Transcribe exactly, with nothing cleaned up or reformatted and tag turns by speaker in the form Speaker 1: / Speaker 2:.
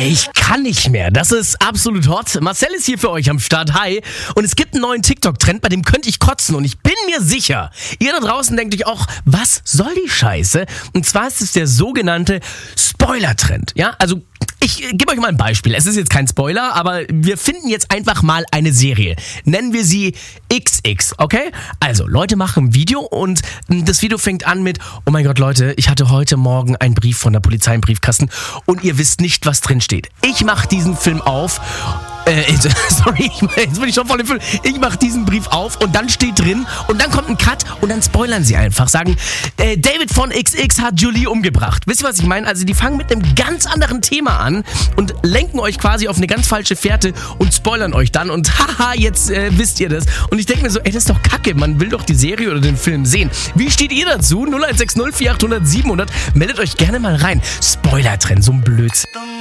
Speaker 1: Ey, ich kann nicht mehr. Das ist absolut hot. Marcel ist hier für euch am Start. Hi. Und es gibt einen neuen TikTok-Trend, bei dem könnte ich kotzen. Und ich bin mir sicher, ihr da draußen denkt euch auch, was soll die Scheiße? Und zwar ist es der sogenannte Spoiler-Trend. Ja, also ich gebe euch mal ein Beispiel. Es ist jetzt kein Spoiler, aber wir finden jetzt einfach mal eine Serie. Nennen wir sie X X, okay? Also, Leute machen ein Video und das Video fängt an mit: Oh mein Gott, Leute, ich hatte heute Morgen einen Brief von der Polizei im Briefkasten und ihr wisst nicht, was drin steht. Ich mache diesen Film auf. Äh, sorry, jetzt bin ich schon voll im Film. Ich mache diesen Brief auf und dann steht drin und dann kommt ein Cut und dann spoilern sie einfach. Sagen, äh, David von X X hat Julie umgebracht. Wisst ihr, was ich meine? Also die fangen mit einem ganz anderen Thema an und lenken euch quasi auf eine ganz falsche Fährte und spoilern euch dann und haha, jetzt äh, wisst ihr das. Und ich denke mir so, ey, das ist doch kacke. Man will doch die Serie oder den Film sehen. Wie steht ihr dazu? null eins sechs null vier acht null null sieben null null. Meldet euch gerne mal rein. Spoiler-Trend, so ein Blödsinn.